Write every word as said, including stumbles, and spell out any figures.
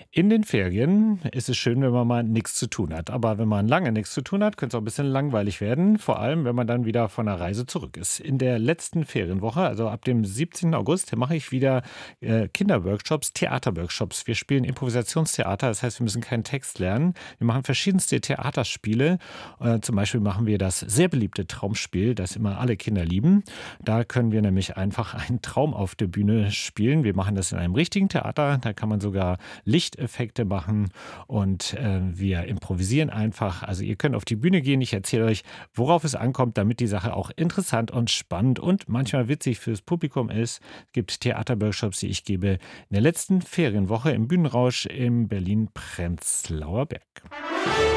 In den Ferien ist es schön, wenn man mal nichts zu tun hat. Aber wenn man lange nichts zu tun hat, könnte es auch ein bisschen langweilig werden, vor allem wenn man dann wieder von der Reise zurück ist. In der letzten Ferienwoche, also ab dem siebzehnten August, mache ich wieder äh, Kinderworkshops, Theaterworkshops. Wir spielen Improvisationstheater, das heißt, wir müssen keinen Text lernen. Wir machen verschiedenste Theaterspiele. Äh, zum Beispiel machen wir das sehr beliebte Traumspiel, das immer alle Kinder lieben. Da können wir nämlich einfach einen Traum auf der Bühne spielen. Wir machen das in einem richtigen Theater, da kann man sogar Lichteffekte machen und äh, wir improvisieren einfach. Also ihr könnt auf die Bühne gehen, ich erzähle euch, worauf es ankommt, damit die Sache auch interessant und spannend und manchmal witzig fürs Publikum ist. Es gibt Theaterworkshops, die ich gebe in der letzten Ferienwoche im Bühnenrausch im Berlin-Prenzlauer Berg.